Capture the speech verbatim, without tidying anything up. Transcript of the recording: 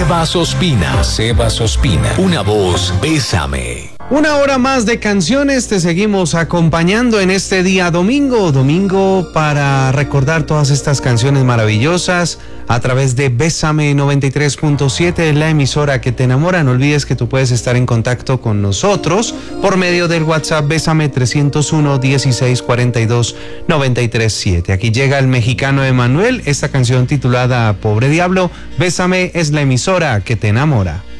Sebas Ospina, Sebas Ospina, una voz, Bésame. Una hora más de canciones, te seguimos acompañando en este día domingo, domingo para recordar todas estas canciones maravillosas a través de Bésame noventa y tres punto siete, la emisora que te enamora. No olvides que tú puedes estar en contacto con nosotros por medio del WhatsApp Bésame trescientos uno, dieciséis cuarenta y dos, noventa y tres siete. Aquí llega el mexicano Emanuel, esta canción titulada Pobre Diablo. Bésame es la emisora que te enamora.